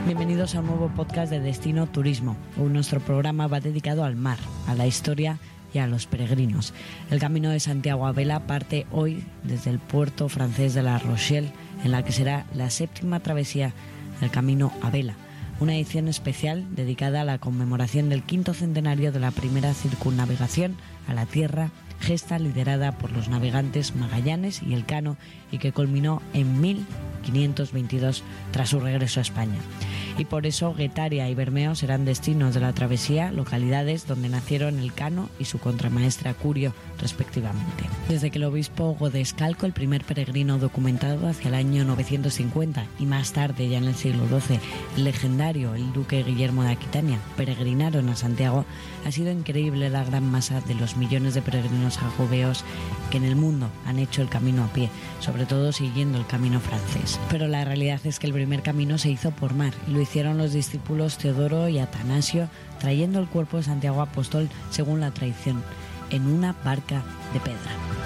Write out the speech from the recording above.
Bienvenidos a un nuevo podcast de Destino Turismo. Hoy nuestro programa va dedicado al mar, a la historia y a los peregrinos. El Camino de Santiago a vela parte hoy desde el puerto francés de La Rochelle, en la que será la 7ª travesía del Camino a vela, una edición especial dedicada a la conmemoración del 5º centenario de la primera circunnavegación a la Tierra, gesta liderada por los navegantes Magallanes y Elcano y que culminó en 1522 tras su regreso a España. Y por eso Guetaria y Bermeo serán destinos de la travesía, localidades donde nacieron Elcano y su contramaestra Curio, respectivamente. Desde que el obispo Godescalco, el primer peregrino documentado hacia el año 950 y más tarde, ya en el siglo XII, el legendario el duque Guillermo de Aquitania, peregrinaron a Santiago, ha sido increíble la gran masa de los millones de peregrinos jacobeos que en el mundo han hecho el camino a pie, sobre todo siguiendo el camino francés. Pero la realidad es que el primer camino se hizo por mar y lo hicieron los discípulos Teodoro y Atanasio, trayendo el cuerpo de Santiago Apóstol, según la tradición, en una barca de pedra.